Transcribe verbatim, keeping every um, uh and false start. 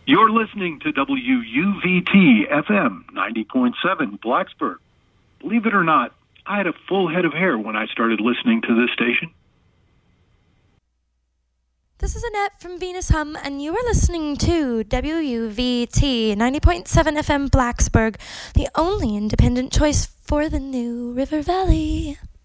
You're listening to W U V T F M ninety point seven Blacksburg. Believe it or not, I had a full head of hair when I started listening to this station. This is Annette from Venus Hum, and you are listening to W U V T ninety point seven F M Blacksburg, the only independent choice for the New River Valley.